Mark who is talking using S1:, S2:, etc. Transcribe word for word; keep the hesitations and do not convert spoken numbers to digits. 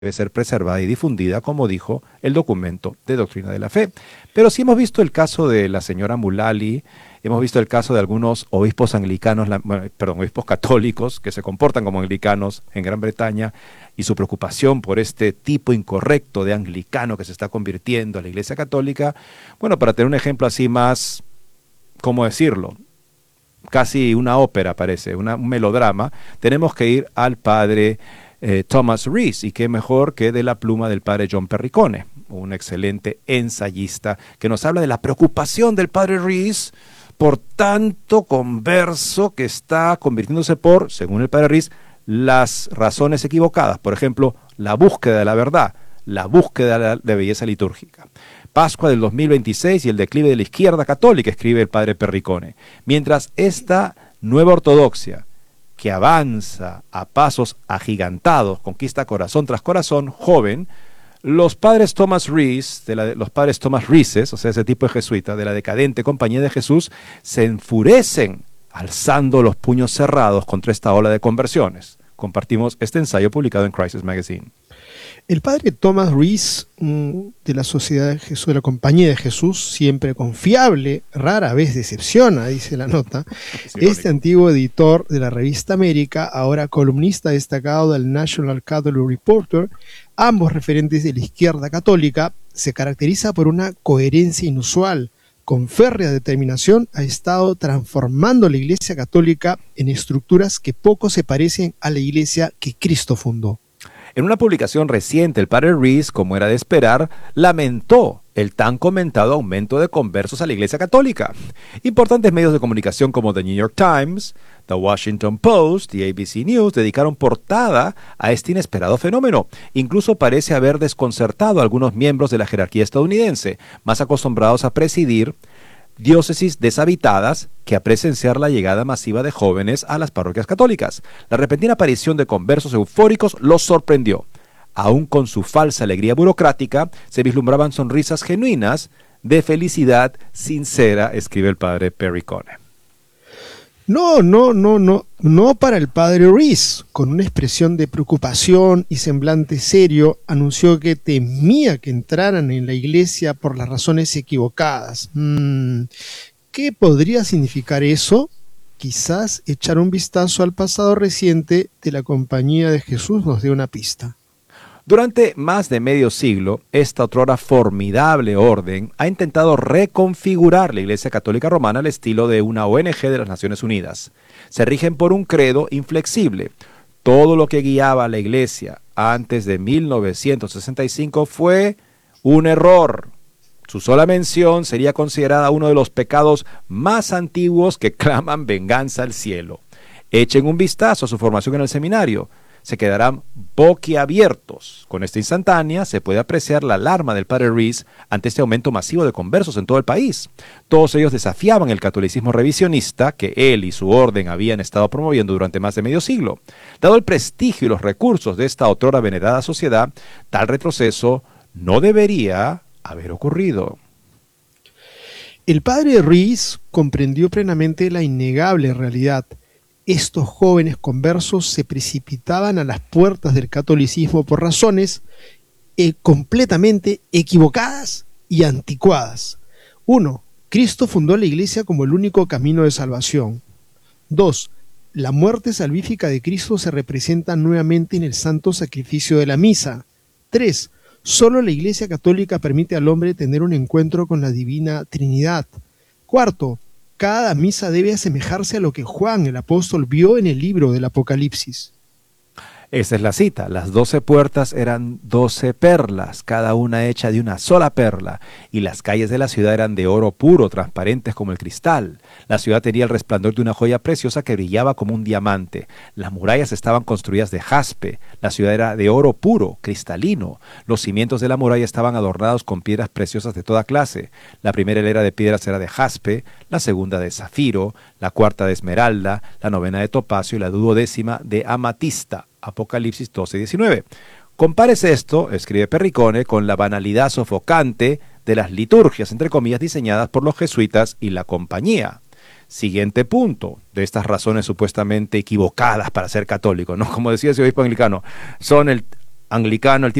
S1: debe ser preservada y difundida, como dijo el documento de Doctrina de la Fe. Pero sí hemos visto el caso de la señora Mullally, hemos visto el caso de algunos obispos anglicanos, perdón, obispos católicos que se comportan como anglicanos en Gran Bretaña y su preocupación por este tipo incorrecto de anglicano que se está convirtiendo a la Iglesia Católica. Bueno, para tener un ejemplo así más, ¿cómo decirlo? Casi una ópera parece, una, un melodrama, tenemos que ir al padre eh, Thomas Rees, y qué mejor que de la pluma del padre John Perricone, un excelente ensayista que nos habla de la preocupación del padre Rees por tanto converso que está convirtiéndose por, según el padre Rees, las razones equivocadas, por ejemplo, la búsqueda de la verdad, la búsqueda de, la, de belleza litúrgica. Pascua del dos mil veintiséis y el declive de la izquierda católica, escribe el padre Perricone. Mientras esta nueva ortodoxia, que avanza a pasos agigantados, conquista corazón tras corazón, joven, los padres Thomas Rees, de la, los padres Thomas Reeses, o sea, ese tipo de jesuita, de la decadente Compañía de Jesús, se enfurecen, alzando los puños cerrados contra esta ola de conversiones. Compartimos este ensayo publicado en Crisis Magazine.
S2: El padre Thomas Rees, de la Sociedad de Jesús, de la Compañía de Jesús, siempre confiable, rara vez decepciona, dice la nota. Este antiguo editor de la revista América, ahora columnista destacado del National Catholic Reporter, ambos referentes de la izquierda católica, se caracteriza por una coherencia inusual. Con férrea determinación ha estado transformando la Iglesia Católica en estructuras que poco se parecen a la Iglesia que Cristo fundó.
S1: En una publicación reciente, el padre Rees, como era de esperar, lamentó el tan comentado aumento de conversos a la Iglesia Católica. Importantes medios de comunicación como The New York Times, The Washington Post y A B C News dedicaron portada a este inesperado fenómeno. Incluso parece haber desconcertado a algunos miembros de la jerarquía estadounidense, más acostumbrados a presidir diócesis deshabitadas que a presenciar la llegada masiva de jóvenes a las parroquias católicas. La repentina aparición de conversos eufóricos los sorprendió. Aún con su falsa alegría burocrática, se vislumbraban sonrisas genuinas de felicidad sincera, escribe el padre Perricone.
S2: No, no, no, no, no para el padre Rees. Con una expresión de preocupación y semblante serio, anunció que temía que entraran en la iglesia por las razones equivocadas. Mm, ¿Qué podría significar eso? Quizás echar un vistazo al pasado reciente de la Compañía de Jesús nos dé una pista.
S1: Durante más de medio siglo, esta otrora formidable orden ha intentado reconfigurar la Iglesia Católica Romana al estilo de una O N G de las Naciones Unidas. Se rigen por un credo inflexible. Todo lo que guiaba a la Iglesia antes de mil novecientos sesenta y cinco fue un error. Su sola mención sería considerada uno de los pecados más antiguos que claman venganza al cielo. Echen un vistazo a su formación en el seminario. Se quedarán boquiabiertos. Con esta instantánea se puede apreciar la alarma del padre Rees ante este aumento masivo de conversos en todo el país. Todos ellos desafiaban el catolicismo revisionista que él y su orden habían estado promoviendo durante más de medio siglo. Dado el prestigio y los recursos de esta otrora venerada sociedad, tal retroceso no debería haber ocurrido.
S2: El padre Rees comprendió plenamente la innegable realidad. Estos jóvenes conversos se precipitaban a las puertas del catolicismo por razones eh, completamente equivocadas y anticuadas. Uno, Cristo fundó la Iglesia como el único camino de salvación. Dos, la muerte salvífica de Cristo se representa nuevamente en el santo sacrificio de la misa. Tres, solo la Iglesia Católica permite al hombre tener un encuentro con la Divina Trinidad. Cuarto, cada misa debe asemejarse a lo que Juan el apóstol vio en el libro del Apocalipsis.
S1: Esa es la cita. Las doce puertas eran doce perlas, cada una hecha de una sola perla, y las calles de la ciudad eran de oro puro, transparentes como el cristal. La ciudad tenía el resplandor de una joya preciosa que brillaba como un diamante. Las murallas estaban construidas de jaspe. La ciudad era de oro puro, cristalino. Los cimientos de la muralla estaban adornados con piedras preciosas de toda clase. La primera hilera de piedras era de jaspe, la segunda de zafiro, la cuarta de esmeralda, la novena de topacio y la duodécima de amatista. Apocalipsis doce diecinueve. Compárese esto, escribe Perricone, con la banalidad sofocante de las liturgias, entre comillas, diseñadas por los jesuitas y la compañía. Siguiente punto de estas razones supuestamente equivocadas para ser católico, ¿no? Como decía ese obispo anglicano, son el anglicano, el